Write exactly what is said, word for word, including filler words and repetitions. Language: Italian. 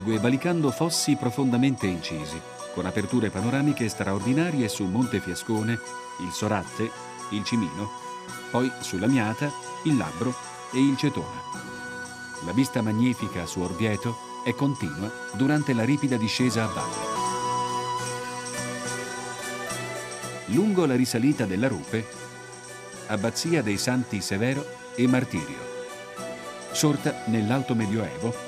valicando fossi profondamente incisi, con aperture panoramiche straordinarie su Monte Fiascone, il Soratte, il Cimino, poi sulla Miata, il Labbro e il Cetona. La vista magnifica su Orvieto è continua durante la ripida discesa a valle. Lungo la risalita della Rupe, abbazia dei Santi Severo e Martirio. Sorta nell'Alto Medioevo